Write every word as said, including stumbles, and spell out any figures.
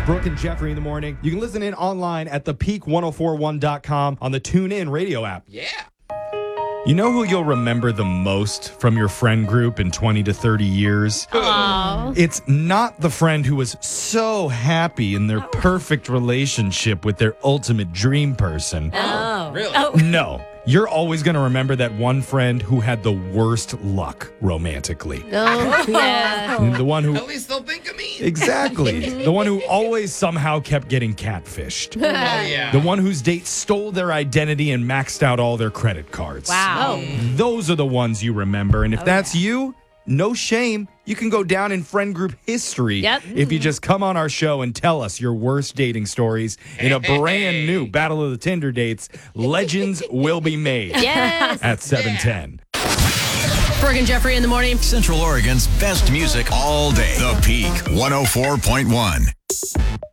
Brooke and Jeffrey in the morning. You can listen in online at the peak ten forty-one dot com on the TuneIn radio app. Yeah. You know who you'll remember the most from your friend group in twenty to thirty years? Aww. It's not the friend who was so happy in their perfect relationship with their ultimate dream person. Oh. Really? Oh. No. You're always going to remember that one friend who had the worst luck romantically. Oh, yeah. The one who... At least they'll think of me. Exactly. The one who always somehow kept getting catfished. Oh, yeah. The one whose date stole their identity and maxed out all their credit cards. Wow. Those are the ones you remember. And if that's you, no shame. You can go down in friend group history Yep. if you just come on our show and tell us your worst dating stories in a brand new Battle of the Tinder Dates. Legends will be made Yes. at seven ten. Brooke and Jeffrey in the morning. Central Oregon's best music all day. The Peak one oh four point one.